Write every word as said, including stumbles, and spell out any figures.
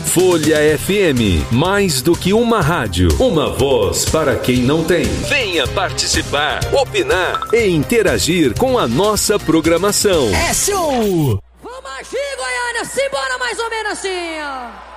Folha F M, mais do que uma rádio, uma voz para quem não tem. Venha participar, opinar e interagir com a nossa programação. É show! Vamos agir, Goiânia, simbora mais ou menos assim, ó.